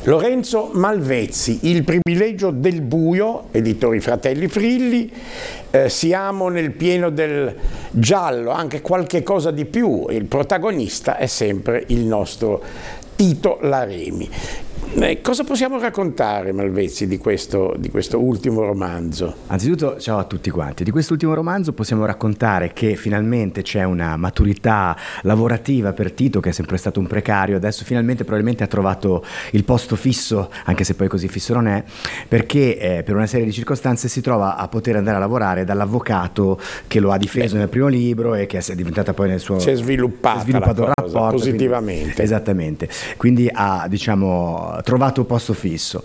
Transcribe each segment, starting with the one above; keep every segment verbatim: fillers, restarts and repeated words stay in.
Lorenzo Malvezzi, Il privilegio del buio, editori Fratelli Frilli. Eh, siamo nel pieno del giallo, anche qualche cosa di più. Il protagonista è sempre il nostro Tito Laremi. Eh, cosa possiamo raccontare, Malvezzi, di questo, di questo ultimo romanzo? Anzitutto, ciao a tutti quanti. Di quest'ultimo romanzo possiamo raccontare che finalmente c'è una maturità lavorativa per Tito, che è sempre stato un precario. Adesso finalmente probabilmente ha trovato il posto fisso, anche se poi così fisso non è, perché eh, per una serie di circostanze si trova a poter andare a lavorare dall'avvocato che lo ha difeso Beh. nel primo libro e che è diventata poi nel suo... Si è sviluppata, è sviluppato la il cosa, rapporto, positivamente. Quindi, esattamente. Quindi ha, diciamo, trovato posto fisso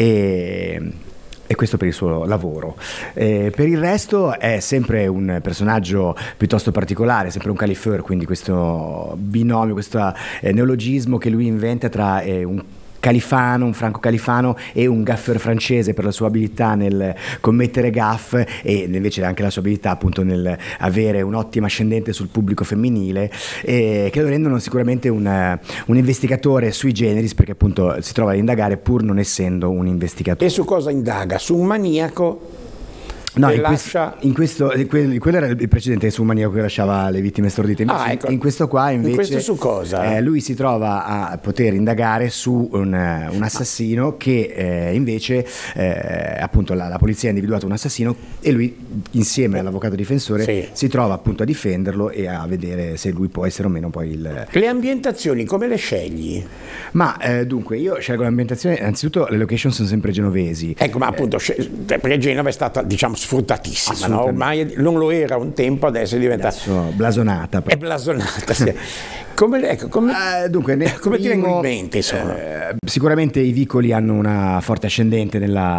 e, e questo per il suo lavoro. Eh, per il resto è sempre un personaggio piuttosto particolare, sempre un califeur, quindi questo binomio, questo eh, neologismo che lui inventa tra eh, un califano, un franco califano e un gaffer francese per la sua abilità nel commettere gaff e invece anche la sua abilità appunto nel avere un'ottima ascendente sul pubblico femminile, eh, che lo rendono sicuramente un, un investigatore sui generis, perché appunto si trova ad indagare pur non essendo un investigatore. E su cosa indaga? Su un maniaco? No, in, lascia... questo, in questo quello era il precedente su un maniaco che lasciava le vittime stordite. Invece, ah, ecco. In questo qua invece in questo su cosa? Eh, lui si trova a poter indagare su un, un assassino che eh, invece eh, appunto la, la polizia ha individuato un assassino e lui insieme all'avvocato difensore sì. si trova appunto a difenderlo e a vedere se lui può essere o meno poi il... Le ambientazioni come le scegli? Ma eh, dunque io scelgo l'ambientazione, innanzitutto le location sono sempre genovesi. Ecco, ma appunto eh, perché Genova è stata, diciamo, sfruttatissima, no? Ormai non lo era un tempo, adesso è diventata adesso blasonata. È blasonata, sì. Come, ecco, come, uh, dunque, come primo, ti vengono in mente? Eh, sicuramente i vicoli hanno una forte ascendente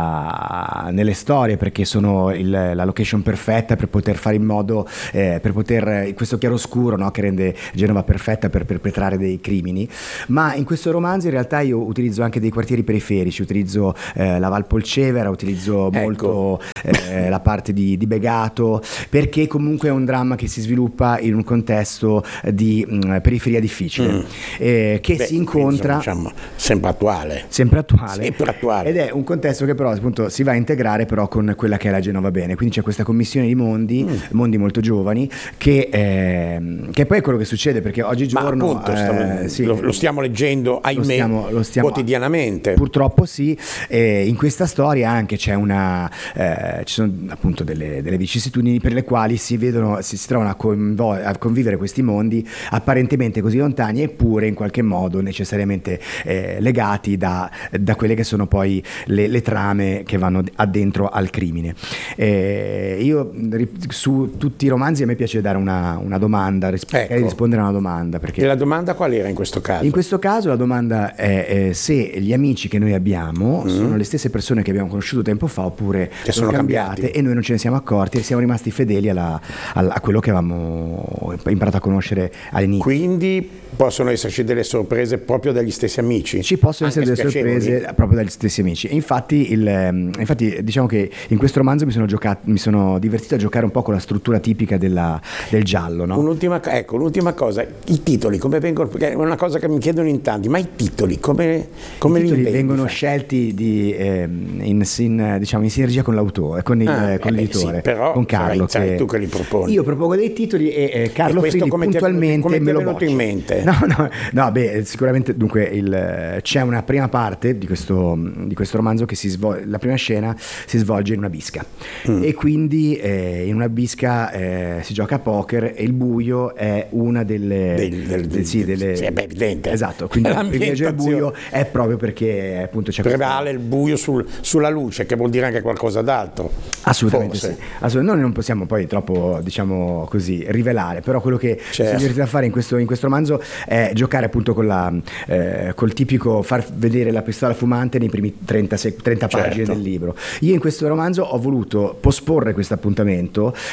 nella, nelle storie, perché sono il, la location perfetta per poter fare in modo, eh, per poter, questo chiaroscuro, no, che rende Genova perfetta per perpetrare dei crimini. Ma in questo romanzo in realtà io utilizzo anche dei quartieri periferici, utilizzo eh, la Val Polcevera, utilizzo ecco. molto eh, la parte di, di Begato, perché comunque è un dramma che si sviluppa in un contesto di mh, periferia difficile, mm. eh, che Beh, si incontra insomma, diciamo, sempre attuale sempre attuale sempre attuale ed è un contesto che però appunto si va a integrare però con quella che è la Genova Bene, quindi c'è questa commissione di mondi mm. mondi molto giovani che, eh, che poi è quello che succede, perché oggigiorno Ma appunto, eh, stiamo, sì, lo, lo stiamo leggendo ahimè lo stiamo, lo stiamo, quotidianamente purtroppo sì. Eh, in questa storia anche c'è una eh, ci sono appunto delle, delle vicissitudini per le quali si vedono si, si trovano a, convo- a convivere questi mondi apparentemente così lontani, eppure in qualche modo necessariamente eh, legati da, da quelle che sono poi le, le trame che vanno addentro al crimine. Eh, io su tutti i romanzi a me piace dare una, una domanda, risp- ecco. rispondere a una domanda. Perché e la domanda qual era in questo caso? In questo caso la domanda è eh, se gli amici che noi abbiamo mm. sono le stesse persone che abbiamo conosciuto tempo fa oppure che sono, sono cambiate cambiati. E noi non ce ne siamo accorti e siamo rimasti fedeli alla, alla, a quello che avevamo imparato a conoscere all'inizio. Quindi possono esserci delle sorprese proprio dagli stessi amici? Ci possono essere delle sorprese proprio dagli stessi amici. E infatti, il, infatti diciamo che in questo romanzo mi sono, giocato, mi sono divertito a giocare un po' con la struttura tipica della, del giallo, no? Un'ultima, ecco, l'ultima cosa, i titoli come vengono, perché è una cosa che mi chiedono in tanti, ma i titoli come, come I titoli li vengono scelti di, eh, in, in, diciamo, in sinergia con l'autore, con, il, ah, con eh l'editore, sì, però, con Carlo. Sarai, che tu che li proponi. Io propongo dei titoli e eh, Carlo e Frilli puntualmente come me lo è venuto in mente? No, no, no, beh, sicuramente dunque il, c'è una prima parte di questo, di questo romanzo che si svolge, la prima scena si svolge in una bisca mm. e quindi eh, in una bisca eh, si gioca a poker e il buio è una delle... Del, del, del, sì, delle sì, è beh, evidente. Esatto, quindi il privilegio del buio è proprio perché appunto c'è prevale questo... il buio sul, sulla luce, che vuol dire anche qualcosa d'altro. Assolutamente Forse. sì. Assolutamente. Noi non possiamo poi troppo, diciamo così, rivelare, però quello che certo. si divertita a fare in questo, in questo romanzo è giocare appunto con la, eh, col tipico far vedere la pistola fumante nei primi trenta, trenta pagine certo. del libro. Io in questo romanzo ho voluto posporre questo appuntamento